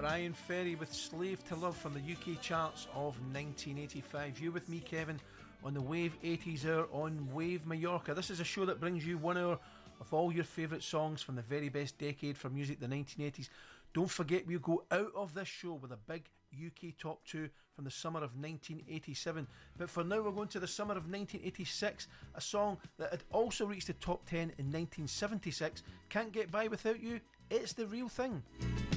Brian Ferry with Slave to Love from the UK charts of 1985. You with me, Kevin, on the Wave 80s Hour on Wave Mallorca. This is a show that brings you 1 hour of all your favourite songs from the very best decade for music, the 1980s. Don't forget, we'll go out of this show with a big UK top 2 from the summer of 1987. But for now, we're going to the summer of 1986, a song that had also reached the top 10 in 1976. Can't Get By Without You, It's the Real Thing.